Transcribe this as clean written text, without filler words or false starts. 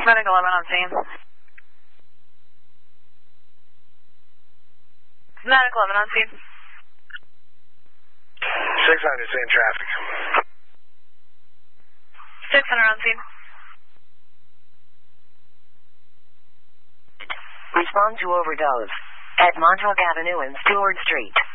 Medic 11 on scene. Medic 11 on scene. 600 seeing traffic. 600 on scene. Respond to overdose at Montauk Avenue and Stewart Street.